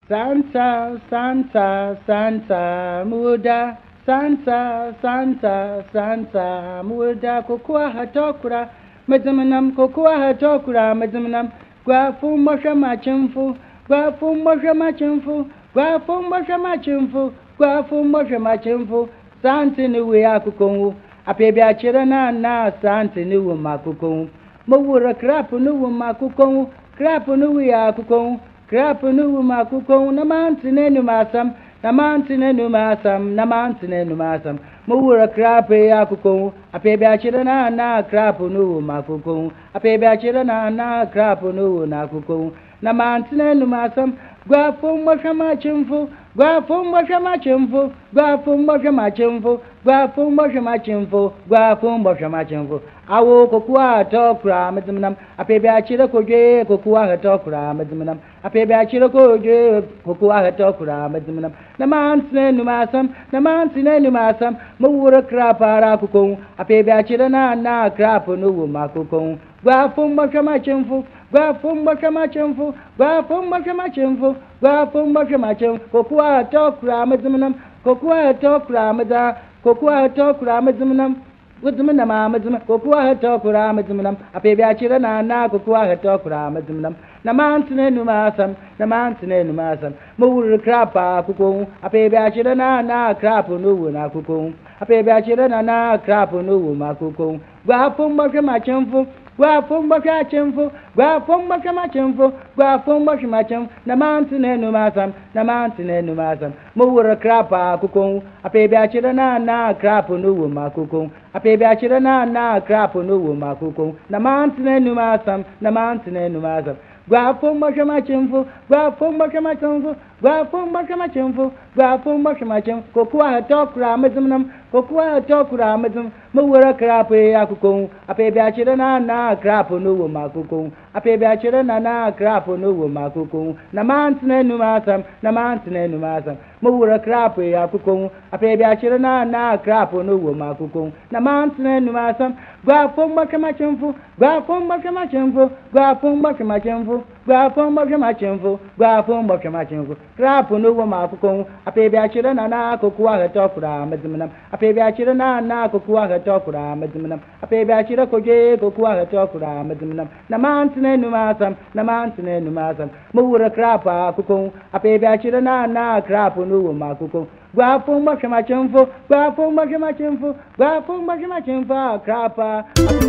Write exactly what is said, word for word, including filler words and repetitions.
Santa, Santa, Santa, muda. Santa, Santa, Santa, muda. Kukua hatokura, mazamanam. Kukua hatokura, mazamanam. Gwafu mosha machimfu, gwafu mosha machimfu, gwafu mosha machimfu, gwafu mosha machimfu. Santi ni wea kukungu, apebi achira na na santi ni wuma kukungu. Mawura krapu ni wuma kukungu, krapu ni wea kukungu. Krapu nu makuko na mantine nu masam na mantine nu masam na mantine nu masam mawura krapu ya kuko apebe achira na na krapu nu makuko apebe achira na na krapu nu na kuko na mantine nu masam gwafu mashama chimfu gwafu mashama chimfu gwafu mashama chimfu gwafu mashama chimfu gwafu mashama chimfu awo kokua tokra mazimnam apebe achira koje kokua tokra mazimnam apebe achira koje kokua tokra mazimnam na mantine nu masam na mantine nu masam mawura krapara kuko apebe achira na na krapu nu makuko gwafu mashama chimfu gwafu mashama chimfu gwafu mashama chimfu gwafu mashama chimfu kokua tokra mazimnam kokua tokra maza kokua tokra mazimnam Guzmanam amazum kokua tokra mazimnam apebe achira na na kokua tokra mazimnam na mantine nu masam na mantine nu masam mawur krapa kuko apebe achira na na krapu nu na kuko apebe achira na na krapu nu ma kuko gwafu mashama chimfu gwafu mashama chimfu gwafu mashama chimfu gwafu mashama chimfu na mantine nu masam na mantine nu masam mawur krapa kuko apebe achira na na krapu nu ma kuko apebe achira na na krapu nu ma kuko na mantine nu masam na mantine nu masam gwafu mashama chimfu gwafu mashama chimfu gwafu mashama chimfu gwafu mashama chimfu kokua tokra mazimnam kokua tokra mazim mawura krapu ya kuko apebe achira na na krapu nu ma kuko apebe achira na na krapu nu ma kuko na mantine nu masam na mantine nu masam mawura krapu ya kuko apebe achira na na krapu nu ma kuko na mantine nu masam gwafu mashama chimfu gwafu mashama chimfu gwafu mashama chimfu gwafu mashama chimfu gwafu mashama chimfu krapu nu ma kuko apebe achira na na kokua tokra mazimnam apebe achira na na kokua tokra mazimnam apebe achira koje kokua tokra mazimnam na mantine nu masam na mantine nu masam mawura krapa kuko apebe achira na na krapu nu ma kuko gwafu mashama chimfu gwafu mashama chimfu gwafu mashama chimfu krapa